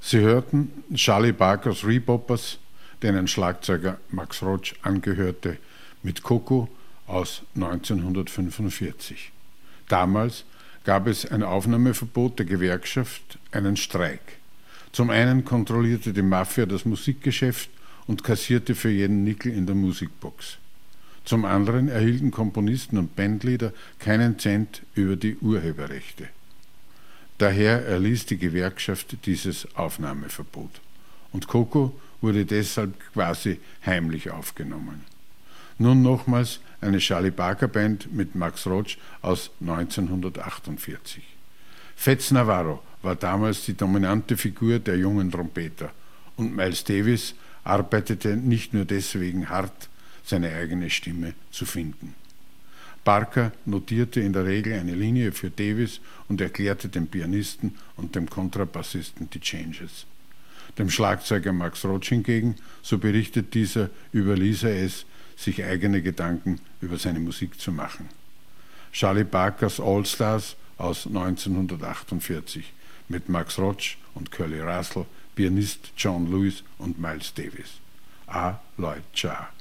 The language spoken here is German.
Sie hörten Charlie Parkers Reboppers, denen Schlagzeuger Max Roach angehörte, mit Coco aus 1945. Damals gab es ein Aufnahmeverbot der Gewerkschaft, einen Streik. Zum einen kontrollierte die Mafia das Musikgeschäft und kassierte für jeden Nickel in der Musikbox. Zum anderen erhielten Komponisten und Bandleader keinen Cent über die Urheberrechte. Daher erließ die Gewerkschaft dieses Aufnahmeverbot. Und Coco wurde deshalb quasi heimlich aufgenommen. Nun nochmals eine Charlie Parker Band mit Max Roach aus 1948. Fats Navarro war damals die dominante Figur der jungen Trompeter und Miles Davis arbeitete nicht nur deswegen hart, seine eigene Stimme zu finden. Parker notierte in der Regel eine Linie für Davis und erklärte dem Pianisten und dem Kontrabassisten die Changes. Dem Schlagzeuger Max Roach hingegen, so berichtet dieser, überließ er es, sich eigene Gedanken über seine Musik zu machen. Charlie Parkers All Stars aus 1948 mit Max Roach und Curly Russell, Pianist John Lewis und Miles Davis. A. Lloyd Charr.